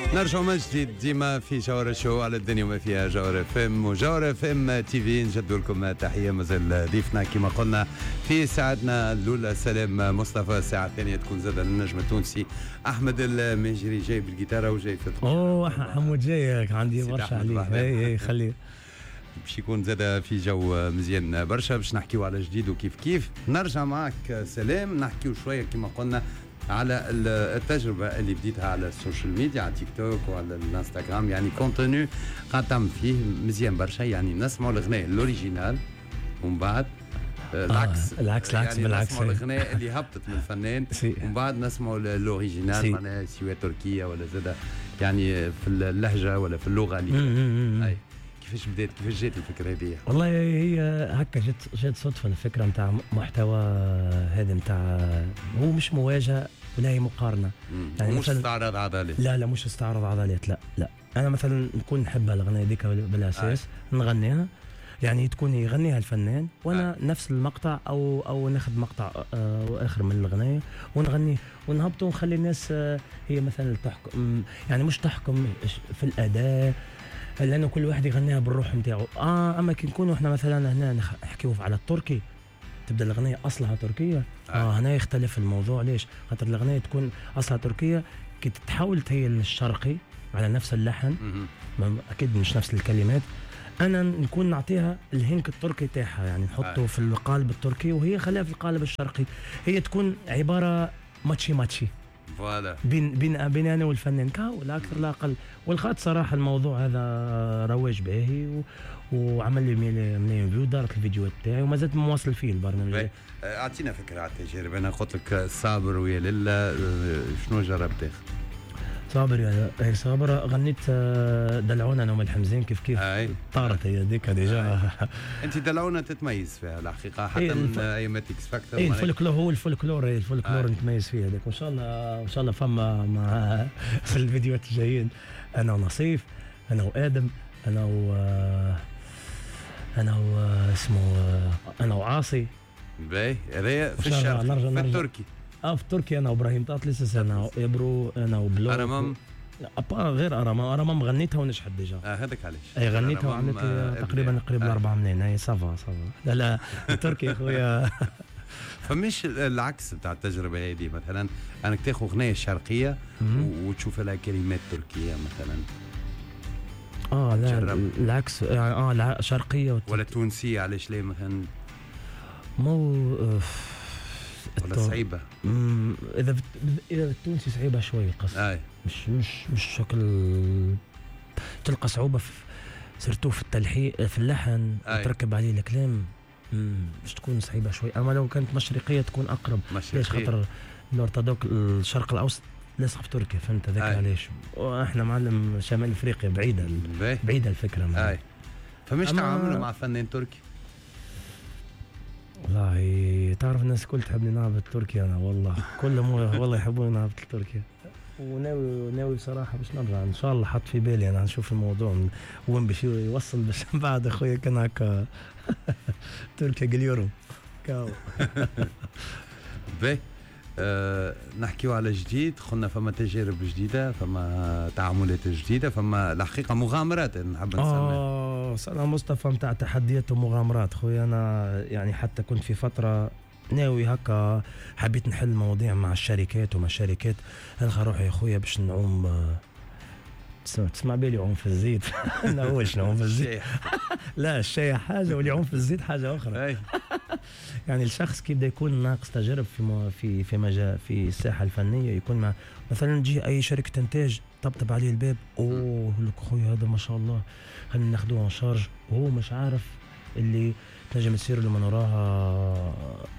نرجعوا من جديد ديما في جوهر شو على الدنيا وما فيها جوهر اف ام وجوهر اف ام تي في. نجدوا لكم تحيه. مازال ضيفنا كما قلنا في ساعتنا الاولى سلام مصطفى. الساعه الثانيه تكون زاد النجم التونسي احمد المنجري جاي بالجيتاره وجاي في حمود جايك عندي برشا عليه. اي خليه باش يكون زاد في جو مزيان برشا باش نحكيو على جديد وكيف كيف. نرجع معك سلام نحكيو شويه كما قلنا على التجربة اللي بديتها على السوشيال ميديا على تيك توك وعلى الانستغرام. يعني كونتوني قاعد تعمل فيه مزيان برشا. يعني نسمعوا الغناء الاوريجينال ومن بعد العكس يعني بالعكس نسمعوا الغناء اللي هبطت من الفنان ومن بعد نسمعوا الاوريجينال معناها سواء تركيا ولا زاد يعني في اللهجة ولا في اللغة اللي كيفاش بدات كيفاش جات الفكرة هذه؟ والله هي هكا جات صدفة. الفكرة نتاع محتوى هذا نتاع هو مش مواجهة ولا هي مقارنة. يعني مش استعراض عضلات. لا مش استعراض عضلات. لا أنا مثلا نكون نحب الأغنية ديك بالأساس نغنيها. يعني تكون يغنيها الفنان وانا نفس المقطع او ناخذ مقطع اخر من الاغنيه ونغنيه ونهبطه ونخلي الناس هي مثلا تحكم. يعني مش تحكم في الاداء لانه كل واحد يغنيها بالروح نتاعو. اما كي نكونوا احنا مثلا هنا نحكيو على التركي تبدا الاغنيه اصلها تركيه. هنا يختلف الموضوع. ليش؟ خاطر الاغنيه تكون اصلها تركيه كي تتحول هي للشرقي على نفس اللحن اكيد مش نفس الكلمات. انا نكون نعطيها الهنك التركي تاعها يعني نحطه في القالب التركي وهي خليها في القالب الشرقي. هي تكون عباره ماتشي فوالا بين انا والفنان كاو لا اكثر لا اقل. والخاط صراحه الموضوع هذا رواج باهي وعمل لي مليون فيو. دارت الفيديوهات تاعي وما زلت مواصل فيه البرنامج. اعطينا فكره على التجارب. انا قلت لك صابر ويا ليلى شنو جربت؟ صابر غنيت دلعونا انا والحمزين كيف طارت هي ديك ديجا. انت دلعونا تتميز فيها الحقيقه حتى من ايامات اكس فاكتور. الفولكلور هو الفولكلور نتميز فيه هذاك. وان شاء الله فما مع في الفيديوهات الجايين انا ونصيف انا وادم انا اسمه انا وعاصي باهي في الشرق في التركي. في تركيا انا وابراهيم طاطلس انا وابرو انا وبلو ارمم. غير ارمم غنيتها ونجحت ديجا. هذاك علاش غنيتها وعملت تقريبا 4 ملايين. صافا لا تركيا خويا. فمش العكس بتاع التجربه هذه مثلا انك تاخذ اغنيه شرقيه وتشوف لها كلمات تركيه مثلا. لا العكس يعني شرقيه ولا تونسيه علاش لا مثلا مو ولا صعيبة. اذا التونسي صعيبة شوي القصة. مش شكل تلقى صعوبة سيرتو في التلحين في اللحن تركب عليه الكلام مش تكون صعيبة شوي. اما لو كانت مشرقية تكون اقرب. ليش؟ خاطر الارتدوك الشرق الاوسط لاصق في تركيا. فهمت هذاك علاش. واحنا معلم شمال افريقيا بعيدة الفكرة. فمش تعاملوا مع فنان تركي؟ والله تعرف الناس كل تحبني نهبط تركيا. انا والله كلهم والله يحبوني نهبط تركيا. وناوي بصراحه باش نرجع ان شاء الله. حط في بالي انا نشوف الموضوع وين باش يوصل باش بعد اخويا كان هكا تركيا قليورو كاو. باهي نحكيو على جديد. قلنا فما تجارب جديده فما تعاملات جديده فما الحقيقه مغامرات نحب نسميها. صراحة مصطفى متاع تحديات ومغامرات خويا. أنا يعني حتى كنت في فترة ناوي هكا حبيت نحل مواضيع مع الشركات ومع الشركات. ألقى روحي يا خويا باش نعوم. تسمع بالي يعوم في الزيت. لا هو شنو يعوم في الزيت. لا الشاي حاجة واليعوم في الزيت حاجة أخرى. يعني الشخص كي بدا يكون ناقص تجارب في مجال في الساحة الفنية يكون مع مثلا تجي أي شركة إنتاج طبطب عليه الباب يقول لك خويا هذا ما شاء الله خلينا ناخذوه ان شارج وهو مش عارف اللي تنجم تصير له من وراها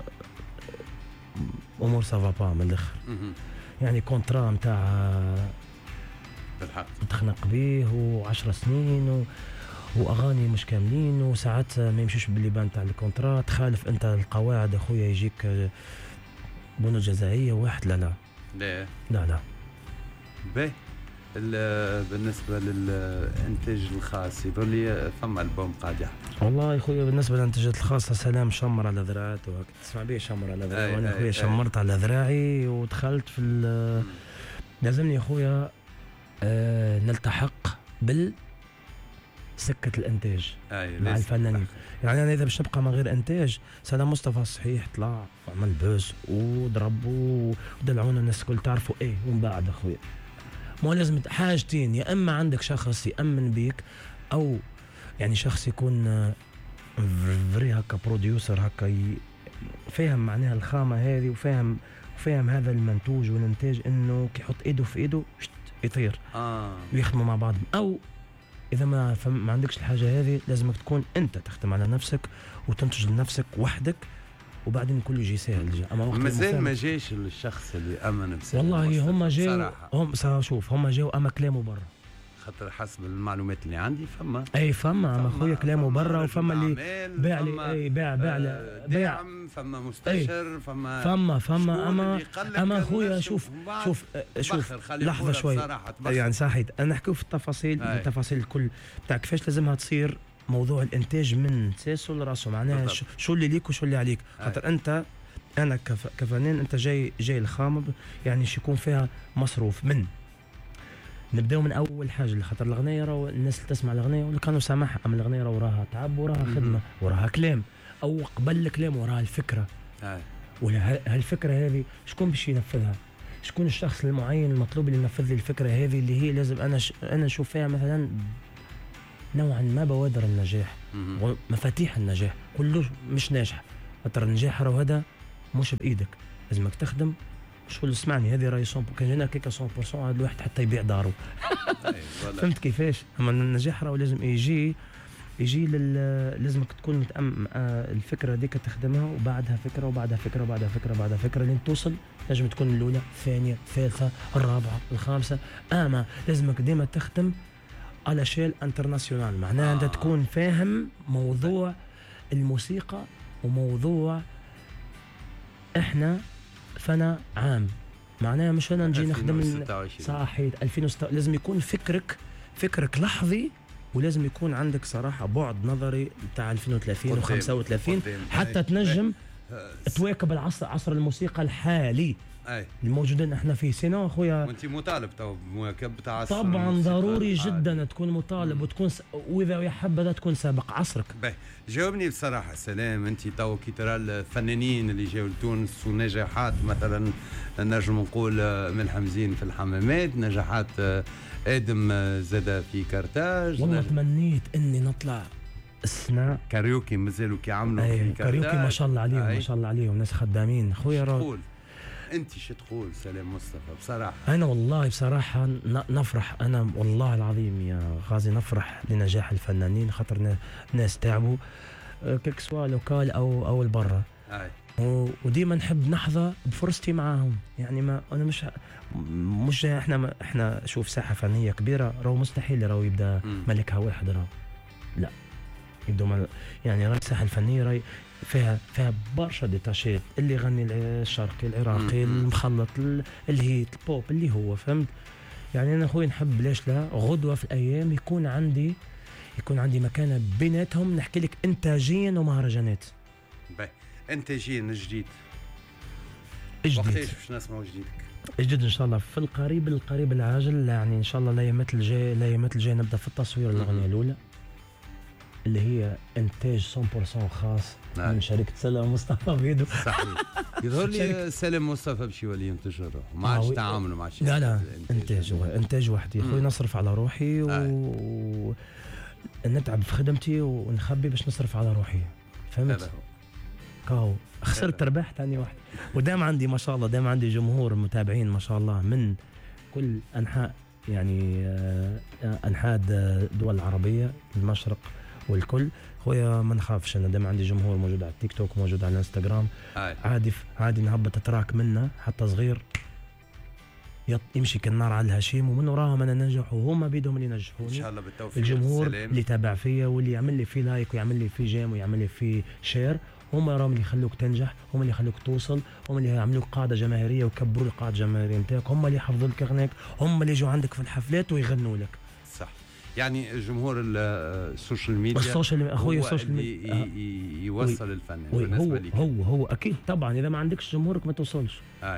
امور سافا با من الاخر. يعني كونترا نتاع بالحق تخنق به و10 سنين واغاني مش كاملين وساعات ما يمشيش بالليبان تاع الكونترا. تخالف انت القواعد اخويا يجيك بنود جزائيه واحد. لا باهي. بالنسبة للإنتاج الخاص يظل لي فما ألبوم قاعد يحضر. والله يا خويا بالنسبة للإنتاجات الخاصة سلام شمر على ذراعته وهكذا. تسمع بيه شمر على ذراعي. وأنا خويا شمرت على ذراعي ودخلت في لازمني يا خويا نلتحق سكة الانتاج مع الفنانين. يعني انا اذا باش نبقى من غير انتاج، سلام مصطفى صحيح طلع وعمل بوز وضرب ودلعونا الناس الكل تعرفوا ايه، ومن بعد اخويا مو لازم حاجتين، يا اما عندك شخص يامن بيك، او يعني شخص يكون فري هكا بروديوسر هكا فاهم معناها الخامة هذه، وفاهم هذا المنتوج والانتاج انه كي يحط ايده في ايده يطير ويخدموا مع بعض. او اذا ما عندكش الحاجه هذه، لازمك تكون انت تخدم على نفسك وتنتج لنفسك وحدك، وبعدين كله يجي سهل. اما وقت مازال ما جاش الشخص اللي امن بسهل. والله هم جاوا، هم جاوا اما كلامه برا، خاطر حسب المعلومات اللي عندي فما اما اخويا كلامه برا، وفما اللي باع لي باع فما مستشر اما اخويا شوف لحظه شوي يعني صحيت انا نحكيو في التفاصيل الكل بتاع كيفاش لازمها تصير موضوع الانتاج من ساسه لراسه، معناها شو اللي ليك وشو اللي عليك. خاطر انا كفنان انت جاي الخامه يعني يكون فيها مصروف. من نبداو من اول حاجه اللي خاطر الاغنيه راهو الناس اللي تسمع الاغنيه واللي كانوا سامعها، اما الاغنيه راهو وراها تعب وراها خدمه وراها كلام، او قبل الكلام وراها الفكره. ولا هالفكره هذه شكون باش ينفذها؟ شكون الشخص المعين المطلوب اللي ينفذ لي الفكره هذه، اللي هي لازم انا نشوف فيها مثلا نوعا ما بوادر النجاح ومفاتيح النجاح. كله مش ناجح، خاطر النجاح راهو هذا مش بايدك، لازمك تخدم. شو اللي سمعني هذه راهي كان جينا كيكا 100% هذا الواحد حتى يبيع داره. فهمت كيفاش؟ اما النجاح راهو لازم يجي لازمك تكون الفكره هذيك تخدمها، وبعدها فكره وبعدها فكره وبعدها فكره وبعدها فكره لين توصل. لازم تكون الاولى، الثانيه، الثالثه، الرابعه، الخامسه. اما لازمك ديما تخدم على شيل انترناسيونال، معناها انت تكون فاهم موضوع الموسيقى وموضوع احنا فنا عام. معناها مش انا نجي نخدم صحيح 2006. لازم يكون فكرك لحظي، ولازم يكون عندك صراحه بعد نظري بتاع 2030 و35 حتى تنجم تواكب عصر الموسيقى الحالي الموجودين احنا فيه. سينو اخويا وانت مطالب تو بمواكبه عصر طبعا، ضروري جدا تكون مطالب وتكون واذا يا حبذا تكون سابق عصرك. جاوبني بصراحه سلام، انت تو كي ترى الفنانين اللي جاوا لتونس ونجاحات، مثلا نجم نقول ملحم زين في الحمامات، نجاحات ادم زاد في كرتاج. والله تمنيت اني نطلع السنة كاريوكي، مازالوا كيعملوا في كاريوكي ما شاء الله عليهم ما شاء الله عليهم، ناس خدامين. خويا انت شو تقول سلام مصطفى بصراحه؟ انا والله بصراحه نفرح، انا والله العظيم يا غازي نفرح لنجاح الفنانين، خاطر ناس تعبوا كيك سوا لوكال او البرة، وديما نحب نحظى بفرصتي معاهم. يعني ما انا مش احنا شوف ساحه فنيه كبيره، راهو مستحيل راهو يبدا ملكها واحد، راهو لا يبدو يعني راهي الساحه الفنيه راهي فيها برشا ديتاشات، اللي يغني الشرقي، العراقي، المخلط، الهيت، البوب، اللي هو فهمت. يعني انا اخوي نحب ليش لا غدوه في الايام يكون عندي مكانه بيناتهم، نحكي لك انتاجيا ومهرجانات. انتاجيا جديد وقتاش باش نسمعوا جديد ان شاء الله في القريب العاجل، يعني ان شاء الله الايامات الجايه نبدا في التصوير الاغنيه الاولى اللي هي انتاج 100% خاص من شركه سلام مصطفى بيدو. صحيح. يظهر لي سلام مصطفى باش يولي ينتج روحه، ما عادش تعاملوا مع شيء. لا انتاج وحدي اخوي، نصرف على روحي ونتعب في خدمتي ونخبي باش نصرف على روحي، فهمت؟ كاو خسرت ربح ثاني واحد. ودام عندي ما شاء الله عندي جمهور متابعين ما شاء الله من كل انحاء، يعني انحاء الدول العربيه، المشرق والكل. خويا ما نخافش، انا دام عندي جمهور موجود على التيك توك، موجود على الانستغرام، عادي نهبط تراك منا حتى صغير يمشي كالنار على الهشيم، ومن وراهم انا ننجح وهما بيدهم اللي ينجحوني ان شاء الله بالتوفيق. الجمهور اللي تابع فيا واللي يعمل لي فيه لايك ويعمل لي فيه جيم ويعمل لي فيه شير، هم راهم اللي يخلوك تنجح، هم اللي يخلوك توصل، هم اللي يعملوا قاعده جماهيريه ويكبروا القاعده الجماهيريه نتاعك، هم اللي يحفظوا لك اغنيك، هم اللي يجوا عندك في الحفلات ويغنوا لك. صح. يعني جمهور السوشيال ميديا اخويا السوشيال ميديا يوصل الفن بالنسبه لك. هو اكيد طبعا، اذا ما عندكش جمهورك ما توصلش.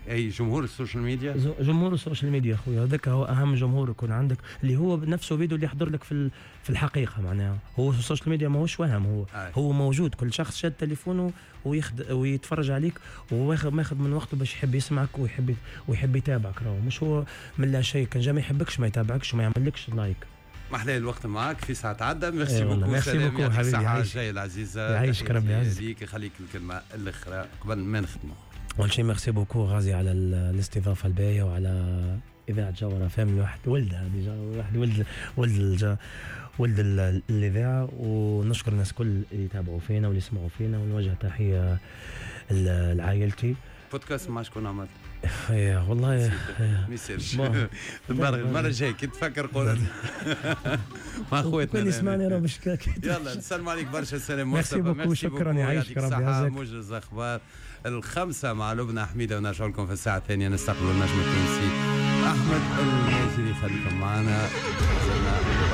اي جمهور السوشيال ميديا، جمهور السوشيال ميديا خويا، هذاك هو اهم جمهور يكون عندك، اللي هو بنفسه فيديو اللي يحضر لك في الحقيقه. معناها هو السوشيال ميديا ماهوش وهم، هو موجود، كل شخص شاد تليفونه ويتفرج عليك وماخذ من وقته باش يحب يسمعك ويحب يتابعك. راهو مش هو من لا شيء، كان جا يحبكش ما يتابعكش وما يعملكش لايك. محلى الوقت معك، في ساعة عدى. ميرسي بوكو. ميرسي بوكو حبيبي. الساعة الجاية العزيزة. يعيشك ربي يعزك. ليك يخليك الكلمة الأخرى قبل ما نختموا. أول شيء ميرسي بوكو غازي على الاستضافة الباهية وعلى إذاعة جوهرة فام. الواحد ولدها ديجا، واحد ولد الإذاعة، ونشكر الناس كل اللي يتابعوا فينا واللي يسمعوا فينا، ونوجه تحية لعائلتي. بودكاست مع شكون عملت؟ والله ما يصيرش. المرة الجاية كي تفكر قول مع خواتنا كل يسمعني راه مش يلا نسلم عليك برشا. سلام ميرسي بوكو. شكرا يعيشك ربي يعزك. موجز اخبار 5 مع لبنى حميدة، ونرجع لكم في الساعة الثانية نستقبل النجم التونسي أحمد المازري. خليكم معنا.